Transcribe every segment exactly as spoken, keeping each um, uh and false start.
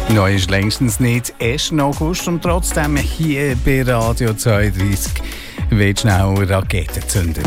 Neu ist längstens nicht ersten August und trotzdem hier bei Radio zweiunddreissig wird schnell Raketen gezündet.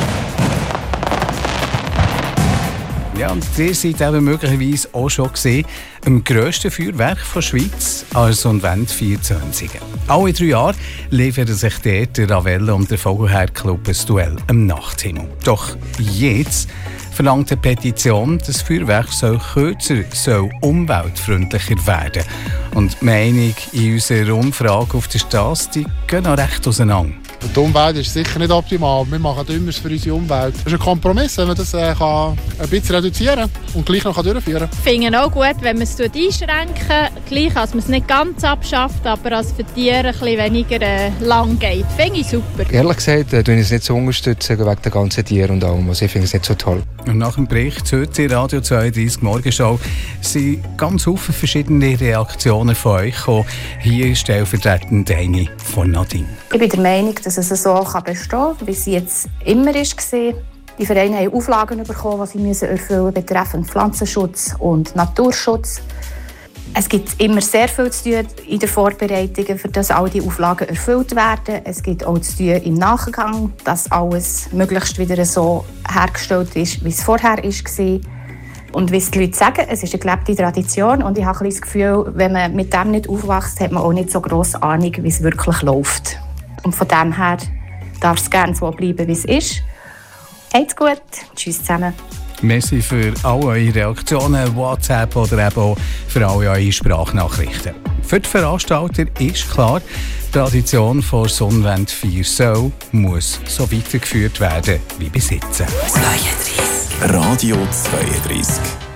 Ja, und ihr seid eben möglicherweise auch schon gesehen, im grössten Feuerwerk der Schweiz, also Sonnenwende vierundzwanzig. Alle drei Jahre liefern sich dort der Ravella und der Vogelherd-Club ein Duell am Nachthimmel. Doch jetzt verlangt eine Petition, das Feuerwerk soll kürzer, soll umweltfreundlicher werden. Und die Meinung in unserer Umfrage auf der Straße, die gehen noch recht auseinander. Die Umwelt ist sicher nicht optimal. Wir machen immer für unsere Umwelt. Es ist ein Kompromiss, wenn man das äh, kann ein bisschen reduzieren und gleich noch durchführen kann. Ich finde auch gut, wenn man es einschränken, gleich als man es nicht ganz abschafft, aber als für Tiere ein bisschen weniger äh, lang geht. Finde ich super. Ehrlich gesagt, äh, tue ich es nicht so unterstützen wegen der ganzen Tiere und allem. Also ich finde es nicht so toll. Und nach dem Bericht heute in Radio zweiunddreissig Morgenschau sind ganz viele verschiedene Reaktionen von euch gekommen. Hier ist stellvertretend eine von Nadine. Ich bin der Meinung, dass es so bestehen kann, wie es jetzt immer war. Die Vereine haben Auflagen bekommen, die sie erfüllen müssen, betreffend Pflanzenschutz und Naturschutz. Es gibt immer sehr viel zu tun in den Vorbereitungen, für dass all diese Auflagen erfüllt werden. Es gibt auch zu tun im Nachgang, dass alles möglichst wieder so hergestellt ist, wie es vorher war. Und wie es die Leute sagen, es ist eine gelebte Tradition und ich habe das Gefühl, wenn man mit dem nicht aufwächst, hat man auch nicht so grosse Ahnung, wie es wirklich läuft. Und von dem her darf es gerne so bleiben, wie es ist. Habt's gut. Tschüss zusammen. Merci für alle eure Reaktionen, WhatsApp oder eben auch für alle eure Sprachnachrichten. Für die Veranstalter ist klar, die Tradition von Sonnenwende vier soll, muss so weitergeführt werden wie bis jetzt. zweiunddreissig Radio zweiunddreissig